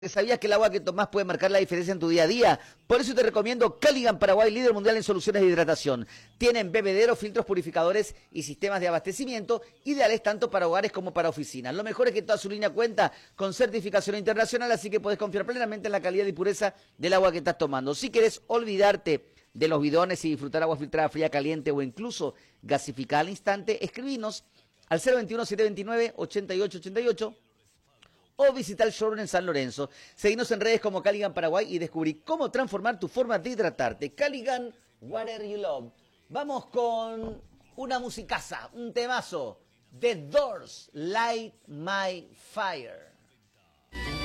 ¿Sabías que el agua que tomás puede marcar la diferencia en tu día a día? Por eso te recomiendo Caligan Paraguay, líder mundial en soluciones de hidratación. Tienen bebederos, filtros purificadores y sistemas de abastecimiento ideales tanto para hogares como para oficinas. Lo mejor es que toda su línea cuenta con certificación internacional, así que podés confiar plenamente en la calidad y pureza del agua que estás tomando. Si querés olvidarte de los bidones y disfrutar agua filtrada, fría, caliente o incluso gasificada al instante, escribinos al 021-729-8888 o visita el showroom en San Lorenzo. Seguinos en redes como Caligan Paraguay y descubrí cómo transformar tu forma de hidratarte. Caligan, Water You Love. Vamos con una musicaza, un temazo. The Doors, Light My Fire.